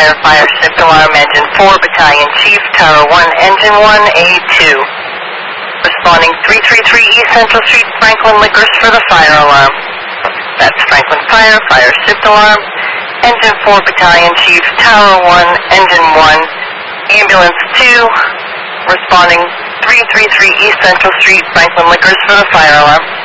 Fire, Fire Shift Alarm, Engine 4, Battalion Chief, Tower 1, Engine 1, A2. Responding 333 East Central Street, Franklin Liquors for the fire alarm. That's Franklin Fire, Fire Shift Alarm, Engine 4, Battalion Chief, Tower 1, Engine 1, Ambulance 2, responding 333 East Central Street, Franklin Liquors for the fire alarm.